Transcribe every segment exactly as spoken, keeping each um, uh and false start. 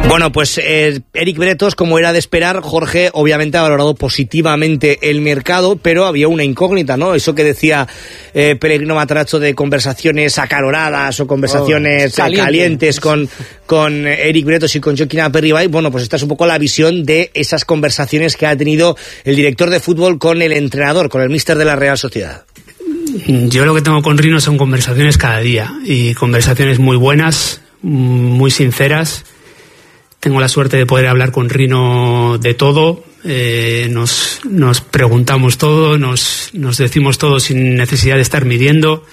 Bueno, pues eh, Eric Bretos, como era de esperar, Jorge obviamente ha valorado positivamente el mercado, pero había una incógnita, ¿no? Eso que decía eh, Pellegrino Matarazzo de conversaciones acaloradas o conversaciones oh, caliente. calientes con, con Eric Bretos y con Joaquín Aperribay. Bueno, pues esta es un poco la visión de esas conversaciones que ha tenido el director de fútbol con el entrenador, con el míster de la Real Sociedad. Yo lo que tengo con Rino son conversaciones cada día y conversaciones muy buenas, muy sinceras. Tengo la suerte de poder hablar con Rino de todo, eh, nos, nos preguntamos todo, nos, nos decimos todo sin necesidad de estar midiendo,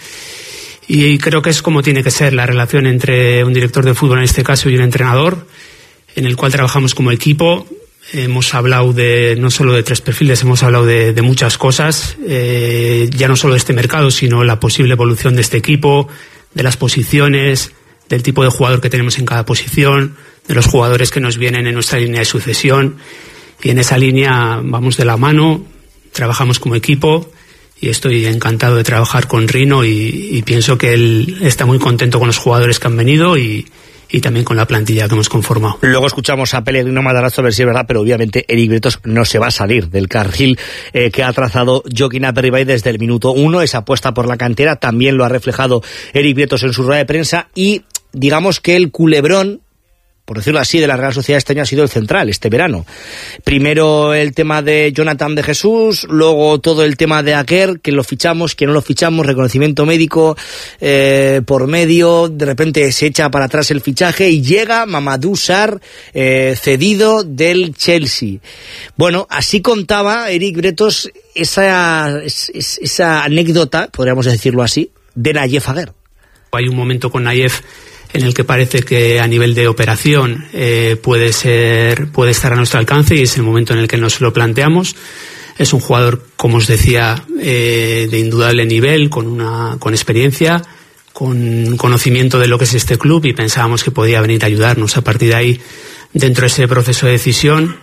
y creo que es como tiene que ser la relación entre un director de fútbol en este caso y un entrenador, en el cual trabajamos como equipo. Hemos hablado de no solo de tres perfiles, hemos hablado de, de muchas cosas, eh, ya no solo de este mercado, sino la posible evolución de este equipo, de las posiciones, del tipo de jugador que tenemos en cada posición, de los jugadores que nos vienen en nuestra línea de sucesión, y en esa línea vamos de la mano, trabajamos como equipo, y estoy encantado de trabajar con Rino, y, y pienso que él está muy contento con los jugadores que han venido y, y también con la plantilla que hemos conformado. Luego escuchamos a Pellegrino Matarazzo a ver si es verdad, pero obviamente Eric Bretos no se va a salir del carril eh, que ha trazado Joaquín Aperribay desde el minuto uno. Esa apuesta por la cantera también lo ha reflejado Eric Bretos en su rueda de prensa, y digamos que el culebrón, por decirlo así, de la Real Sociedad este año ha sido el central, este verano. Primero el tema de Jonathan de Jesús, luego todo el tema de Aker, que lo fichamos, que no lo fichamos, reconocimiento médico eh, por medio, de repente se echa para atrás el fichaje y llega Mamadou Sarr, eh, cedido del Chelsea. Bueno, así contaba Eric Bretos esa, esa, esa anécdota, podríamos decirlo así, de Nayef Aguer. Hay un momento con Nayef en el que parece que a nivel de operación eh, puede ser, puede estar a nuestro alcance, y es el momento en el que nos lo planteamos. Es un jugador, como os decía, eh, de indudable nivel, con una, con experiencia, con conocimiento de lo que es este club, y pensábamos que podía venir a ayudarnos. A partir de ahí, dentro de ese proceso de decisión,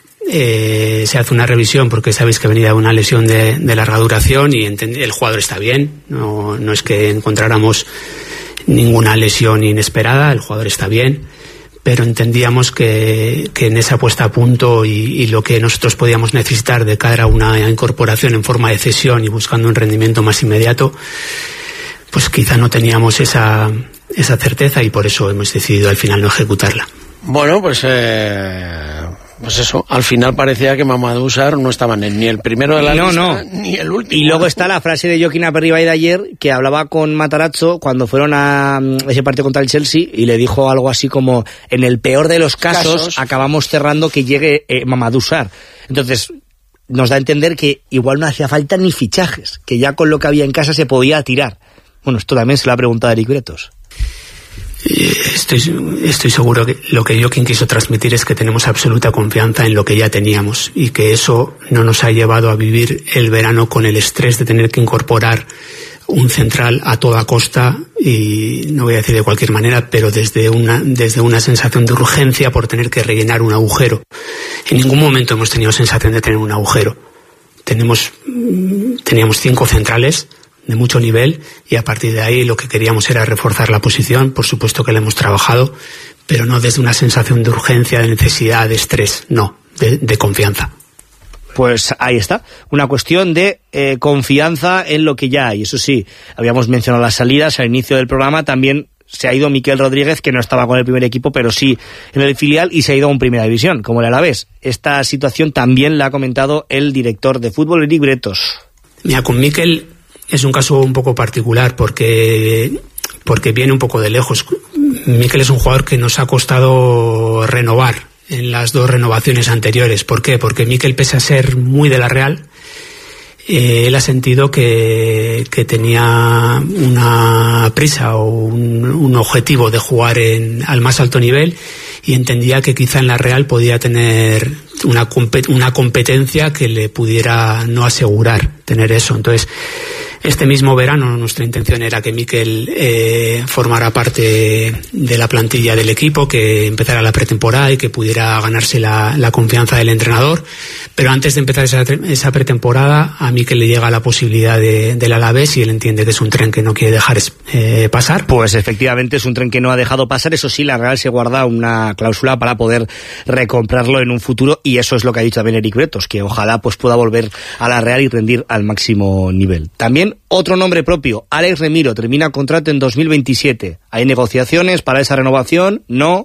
eh, se hace una revisión, porque sabéis que venía una lesión de, de larga duración, y entend- el jugador está bien, no, no es que encontráramos ninguna lesión inesperada, el jugador está bien, pero entendíamos que, que en esa puesta a punto y, y lo que nosotros podíamos necesitar de cara a una incorporación en forma de cesión y buscando un rendimiento más inmediato, pues quizá no teníamos esa, esa certeza, y por eso hemos decidido al final no ejecutarla. Bueno, pues eh, pues eso, al final parecía que Mamadou Sarr no estaba ni el primero de la no, lista, no. ni el último. Y luego está la frase de Joaquín Aperribay de ayer, que hablaba con Matarazzo cuando fueron a ese partido contra el Chelsea, y le dijo algo así como: en el peor de los casos, casos. acabamos cerrando que llegue eh, Mamadou Sarr. Entonces nos da a entender que igual no hacía falta ni fichajes, que ya con lo que había en casa se podía tirar. Bueno, esto también se lo ha preguntado a Eric Bretos. Estoy, estoy seguro que lo que Joaquín quiso transmitir es que tenemos absoluta confianza en lo que ya teníamos, y que eso no nos ha llevado a vivir el verano con el estrés de tener que incorporar un central a toda costa, y no voy a decir de cualquier manera, pero desde una, desde una sensación de urgencia por tener que rellenar un agujero. En ningún momento hemos tenido sensación de tener un agujero. Tenemos, teníamos cinco centrales de mucho nivel, y a partir de ahí lo que queríamos era reforzar la posición. Por supuesto que la hemos trabajado, pero no desde una sensación de urgencia, de necesidad, de estrés, no, de, de confianza. Pues ahí está, una cuestión de eh, confianza en lo que ya hay. Eso sí, habíamos mencionado las salidas al inicio del programa, también se ha ido Miquel Rodríguez, que no estaba con el primer equipo, pero sí en el filial, y se ha ido a un Primera División, como el Alavés. Esta situación también la ha comentado el director de fútbol, Eric Bretos. Mira, con Miquel es un caso un poco particular, porque, porque viene un poco de lejos. Miquel es un jugador que nos ha costado renovar en las dos renovaciones anteriores. ¿Por qué? Porque Miquel, pese a ser muy de la Real, eh, él ha sentido que, que tenía una prisa o un, un objetivo de jugar en, al más alto nivel, y entendía que quizá en la Real podía tener una, una competencia que le pudiera no asegurar tener eso. Entonces, Este mismo verano nuestra intención era que Mikel eh, formara parte de la plantilla del equipo, que empezara la pretemporada y que pudiera ganarse la, la confianza del entrenador. Pero antes de empezar esa, esa pretemporada, a Mikel le llega la posibilidad de, del Alavés y él entiende que es un tren que no quiere dejar eh, pasar. Pues efectivamente es un tren que no ha dejado pasar. Eso sí, la Real se guarda una cláusula para poder recomprarlo en un futuro, y eso es lo que ha dicho también Eric Bretos, que ojalá pues pueda volver a la Real y rendir al máximo nivel. También otro nombre propio, Alex Remiro, termina contrato en dos mil veintisiete. ¿Hay negociaciones para esa renovación? ¿No?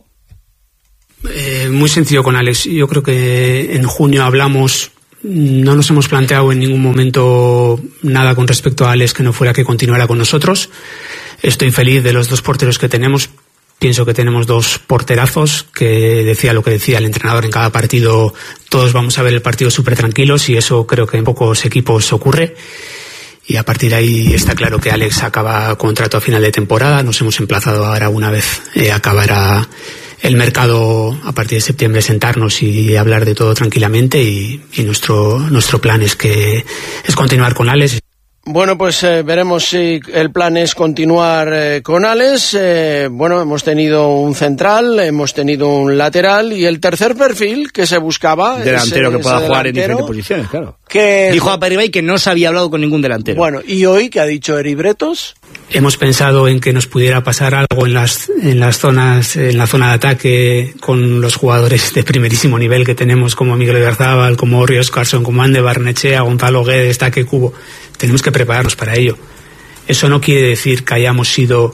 Eh, muy sencillo con Alex. Yo creo que en junio hablamos, no nos hemos planteado en ningún momento nada con respecto a Alex que no fuera que continuara con nosotros. Estoy feliz de los dos porteros que tenemos. Pienso que tenemos dos porterazos, que decía lo que decía el entrenador en cada partido. Todos vamos a ver el partido súper tranquilos, y eso creo que en pocos equipos ocurre. Y a partir de ahí está claro que Alex acaba contrato a final de temporada. Nos hemos emplazado ahora, una vez eh, acabará el mercado, a partir de septiembre, sentarnos y hablar de todo tranquilamente, y, y nuestro nuestro plan es que es continuar con Alex. Bueno, pues eh, veremos si el plan es continuar eh, con Alex. Eh, bueno, hemos tenido un central, hemos tenido un lateral, y el tercer perfil que se buscaba... Delantero ese, que pueda ese jugar delantero, en diferentes posiciones, claro. Que dijo a Peribay que no se había hablado con ningún delantero. Bueno, ¿y hoy qué ha dicho Eric Bretos? Hemos pensado en que nos pudiera pasar algo en las en las zonas, en la zona de ataque, con los jugadores de primerísimo nivel que tenemos, como Miguel Oyarzabal, como Ríos Carson, como Ande Barnechea, Gonzalo Guedes, Taque Cubo. Tenemos que prepararnos para ello. Eso no quiere decir que hayamos sido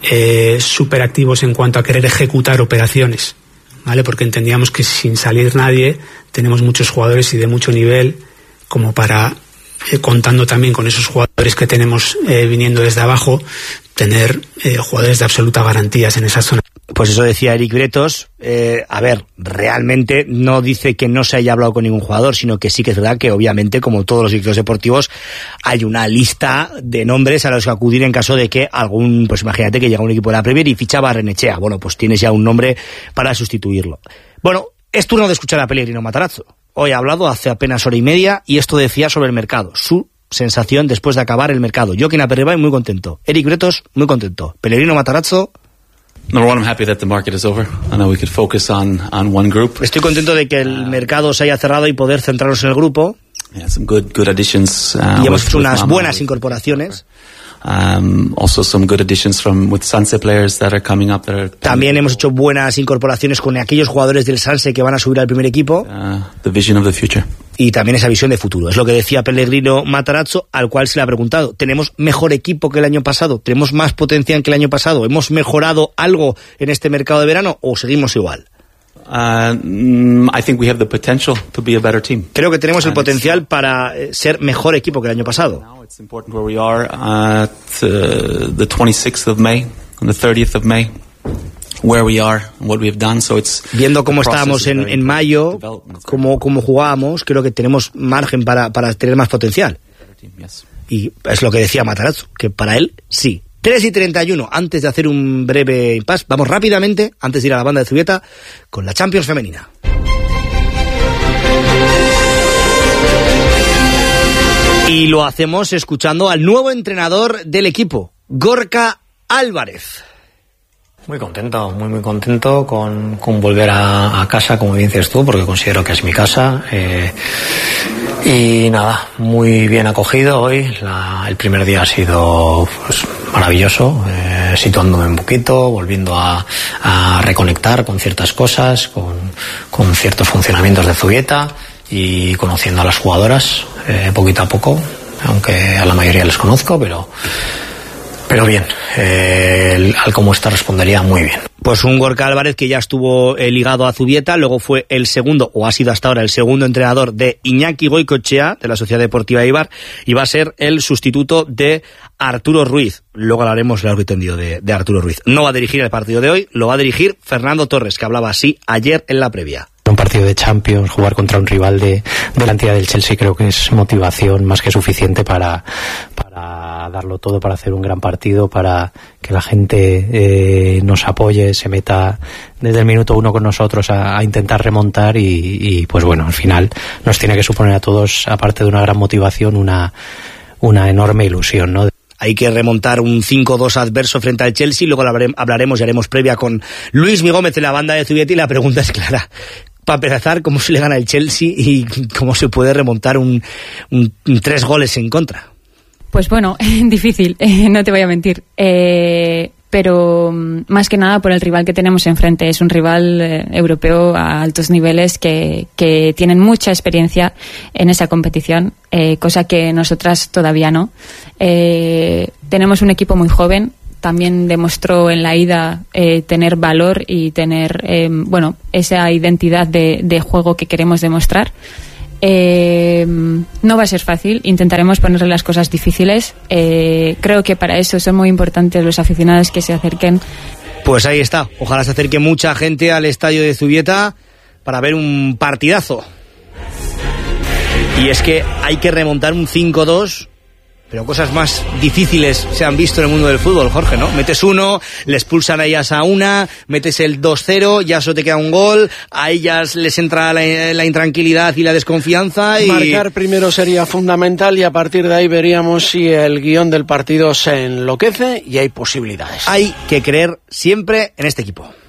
eh, súper activos en cuanto a querer ejecutar operaciones, ¿vale? Porque entendíamos que sin salir nadie tenemos muchos jugadores y de mucho nivel como para, eh, contando también con esos jugadores que tenemos eh, viniendo desde abajo, tener eh, jugadores de absoluta garantías en esa zona. Pues eso decía Eric Bretos. Eh, a ver, realmente no dice que no se haya hablado con ningún jugador, sino que sí que es verdad que obviamente, como todos los directores deportivos, hay una lista de nombres a los que acudir en caso de que algún, pues imagínate que llega un equipo de la Premier y fichaba a Barrenechea. Bueno, pues tienes ya un nombre para sustituirlo. Bueno, es turno de escuchar a Pellegrino Matarazzo. Hoy ha hablado hace apenas hora y media, y esto decía sobre el mercado, su sensación después de acabar el mercado. Joaquín Aperribay muy contento, Eric Bretos muy contento, Pellegrino Matarazzo. Number one, I'm happy that the market is over. I know we could focus on on one group. Estoy contento de que el mercado se haya cerrado y poder centrarnos en el grupo. Yeah, some good good additions. Uh, y hemos with, hecho unas with buenas incorporaciones. Um, also some good additions from with Sanse players that are coming up. That are También hemos hecho buenas incorporaciones con aquellos jugadores del Sanse que van a subir al primer equipo. Uh, the vision of the future. Y también esa visión de futuro. Es lo que decía Pellegrino Matarazzo, al cual se le ha preguntado, ¿tenemos mejor equipo que el año pasado? ¿Tenemos más potencial que el año pasado? ¿Hemos mejorado algo en este mercado de verano o seguimos igual? Uh, I think we have the potential to be a better team. Creo que tenemos el potencial para ser mejor equipo que el año pasado. Now it's important where we are at uh, the twenty-sixth of May, on the thirtieth of May. Where we are, what we have done, so it's viendo cómo estábamos en, en mayo, cómo, cómo jugábamos, creo que tenemos margen para, para tener más potencial. Y es lo que decía Matarazzo, que para él sí. tres y treinta y uno, antes de hacer un breve impasse, vamos rápidamente, antes de ir a la banda de Zubieta, con la Champions femenina. Y lo hacemos escuchando al nuevo entrenador del equipo, Gorka Álvarez. Muy contento, muy muy contento con, con volver a, a casa, como bien dices tú, porque considero que es mi casa. Eh, y nada, muy bien acogido hoy. La, el primer día ha sido pues, maravilloso, eh, situándome un poquito, volviendo a, a reconectar con ciertas cosas, con, con ciertos funcionamientos de Zubieta y conociendo a las jugadoras eh, poquito a poco, aunque a la mayoría les conozco, pero... Pero bien, eh, al cómo está respondería muy bien. Pues un Gorka Álvarez que ya estuvo eh, ligado a Zubieta, luego fue el segundo, o ha sido hasta ahora el segundo entrenador de Iñaki Goicoechea, de la Sociedad Deportiva Eibar, y va a ser el sustituto de Arturo Ruiz. Luego hablaremos largo y tendido de, de Arturo Ruiz. No va a dirigir el partido de hoy, lo va a dirigir Fernando Torres, que hablaba así ayer en la previa. Un partido de Champions, jugar contra un rival de, de la entidad del Chelsea, creo que es motivación más que suficiente para, para darlo todo, para hacer un gran partido, para que la gente eh, nos apoye, se meta desde el minuto uno con nosotros a, a intentar remontar y, y pues bueno, al final nos tiene que suponer a todos, aparte de una gran motivación, una una enorme ilusión, ¿no? Hay que remontar un cinco dos adverso frente al Chelsea, luego hablaremos y haremos previa con Luis Mi Gómez en la banda de Zubieta, y la pregunta es clara. Para empezar, ¿cómo se le gana el Chelsea y cómo se puede remontar un, un, un tres goles en contra? Pues bueno, difícil, eh, no te voy a mentir. Eh, pero más que nada por el rival que tenemos enfrente. Es un rival eh, europeo a altos niveles que, que tienen mucha experiencia en esa competición, eh, cosa que nosotras todavía no. Eh, tenemos un equipo muy joven. También demostró en la ida eh, tener valor y tener eh, bueno, esa identidad de, de juego que queremos demostrar. Eh, no va a ser fácil, intentaremos ponerle las cosas difíciles. Eh, creo que para eso son muy importantes los aficionados que se acerquen. Pues ahí está, ojalá se acerque mucha gente al estadio de Zubieta para ver un partidazo. Y es que hay que remontar un cinco dos, pero cosas más difíciles se han visto en el mundo del fútbol, Jorge, ¿no? Metes uno, le expulsan a ellas a una, metes el dos cero, ya solo te queda un gol, a ellas les entra la, la intranquilidad y la desconfianza. Y marcar primero sería fundamental, y a partir de ahí veríamos si el guión del partido se enloquece y hay posibilidades. Hay que creer siempre en este equipo.